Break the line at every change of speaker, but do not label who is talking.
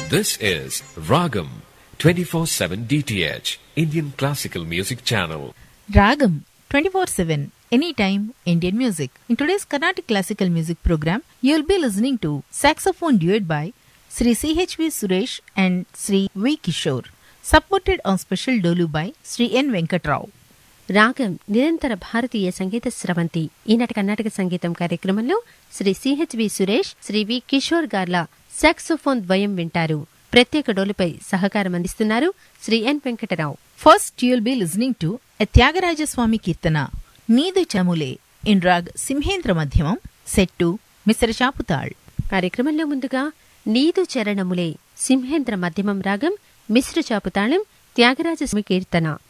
This is Ragam 24/7 DTH Indian Classical Music Channel.
Ragam 24/7 anytime Indian music. In today's Carnatic Classical Music program, you will be listening to saxophone duet by Sri C.H.V. Suresh and Sri V. Kishore, supported on special dolu by Sri N. Venkatrao.
రాగం నిరంతర భారతీయ సంగీత స్రవంతి. ఈనాటి కర్ణాటక సంగీతం కార్యక్రమంలో Shri CHV Suresh, Shri వి కిషోర్ గార్ల saxophone ద్వయం వింటారు. ప్రత్యేక డోలుపై సహకారం అందిస్తున్నారు శ్రీ ఎన్ Venkatarao.
First, you will be listening to a Tyagaraja Swami Kirtana, Needu Chamule, in rag Simhendra Madhyamam, set to Mr. Chaputal.
కార్యక్రమంలో ముందుగా నీదు చరణములే సింహేంద్ర మధ్యమం రాగం, మిశ్ర చాపుతాళం, త్యాగరాజ స్వామి కీర్తన.